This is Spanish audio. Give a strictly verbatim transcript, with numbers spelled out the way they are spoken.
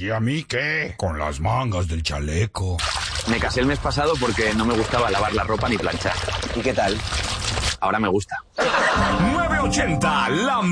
¿Y a mí qué? Con las mangas del chaleco. Me casé el mes pasado porque no me gustaba lavar la ropa ni planchar. ¿Y qué tal? Ahora me gusta. nueve ochenta, la